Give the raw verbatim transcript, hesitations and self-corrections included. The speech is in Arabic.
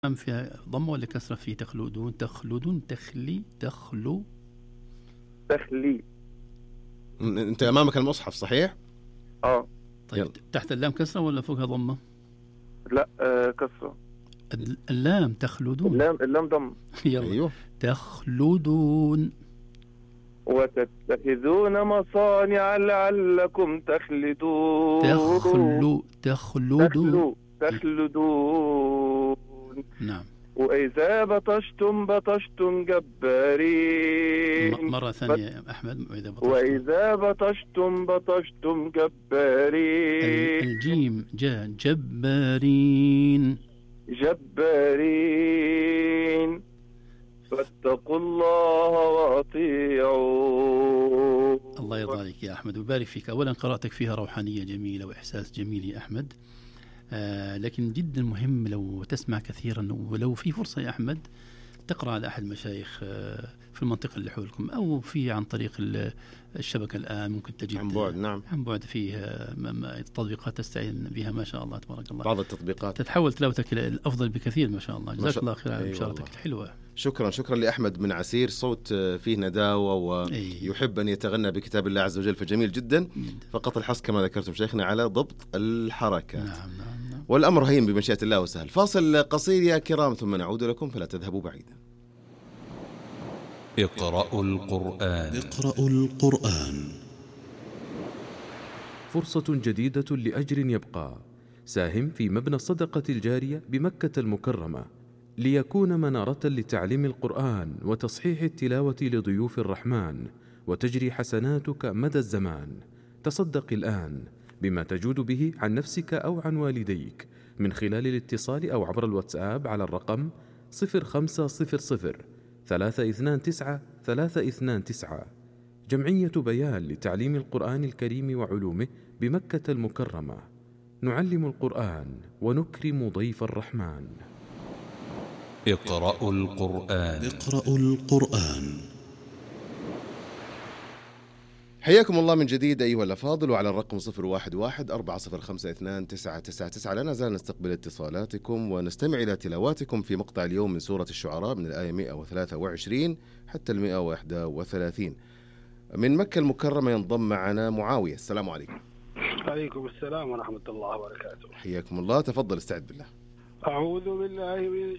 أم فيها ضمة ولا كسرة؟ في تخلدون تخلدون تخلي تخلو تخلي. انت امامك المصحف صحيح؟ اه طيب يلا. تحت اللام كسرة ولا فوقها ضمة؟ لا آه كسرة. اللام تخلدون. اللام اللام ضم. يلا أيوه. تخلدون. وتتخذون مصانع لعلكم تخلدون. تخلو تخلدون تخلدون. نعم. وإذا بطشتم بطشتم جبارين. مرة ثانية يا أحمد. وإذا بطشتم وإذا بطشتم بطشتم جبارين. الجيم جاء جبارين. جبارين. فاتقوا الله وأطيعون. الله يرضى عليك يا أحمد ويبارك فيك. أولا قراءتك فيها روحانية جميلة وإحساس جميل يا أحمد. آه لكن جدا مهم لو تسمع كثيرا، ولو في فرصة يا أحمد تقرأ على أحد المشايخ آه في المنطقة اللي حولكم، أو في عن طريق الشبكة الآن ممكن تجد عن بعد. نعم عن بعد فيها تطبيقات تستعين بها ما شاء الله تبارك الله. بعض التطبيقات تتحول تلاوتك إلى الأفضل بكثير ما شاء الله. جزاك الله خير على مشاركتك الحلوة. شكرا شكرا لأحمد من عسير، صوت فيه نداوة ويحب أن يتغنى بكتاب الله عز وجل، فجميل جدا. فقط الحص كما ذكرتم شيخنا على ضبط الحركات. نعم نعم نعم. والأمر هين بمشيئة الله وسهل. فاصل قصير يا كرام ثم نعود لكم فلا تذهبوا بعيدا. اقرأوا القرآن. اقرأوا القرآن. فرصة جديدة لأجر يبقى. ساهم في مبنى الصدقة الجارية بمكة المكرمة ليكون منارة لتعليم القرآن وتصحيح التلاوة لضيوف الرحمن، وتجري حسناتك مدى الزمان. تصدق الآن بما تجود به عن نفسك أو عن والديك من خلال الاتصال أو عبر الواتساب على الرقم صفر خمسة صفر صفر ثلاثة اثنان تسعة ثلاثة اثنان تسعة. جمعية بيان لتعليم القرآن الكريم وعلومه بمكة المكرمة. نعلم القرآن ونكرم ضيف الرحمن. اقرأوا القرآن. اقرأوا القرآن. حياكم الله من جديد أيها الأفاضل، وعلى الرقم صفر واحد واحد أربعة صفر خمسة اثنان تسعة تسعة تسعة لا نزال نستقبل اتصالاتكم ونستمع إلى تلاواتكم في مقطع اليوم من سورة الشعراء من الآية مئة وثلاثة وعشرين حتى المئة وواحد وثلاثين. من مكة المكرمة ينضم معنا معاوية. السلام عليكم. عليكم السلام ورحمة الله وبركاته. حياكم الله، تفضل استعد بالله. أعوذ بالله من